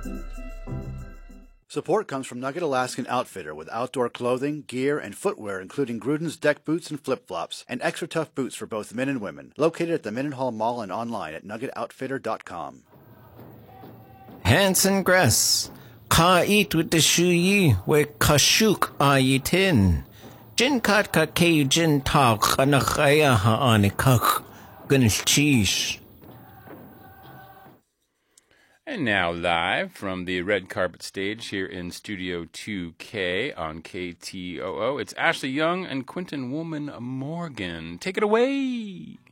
Support comes from Nugget Alaskan Outfitter with outdoor clothing, gear, and footwear including Gruden's deck boots and flip-flops, and extra tough boots for both men and women. Located at the Mendenhall Mall and online at nuggetoutfitter.com. Hanson Grass, ka eat with the shu yi, we kashuk ayitin. Jin kat ka ke jin ta khanakaya ha anikak, gunnish cheese. And now live from the red carpet stage here in Studio 2K on KTOO, it's Ashley Young and Quentin Woolman Morgan. Take it away.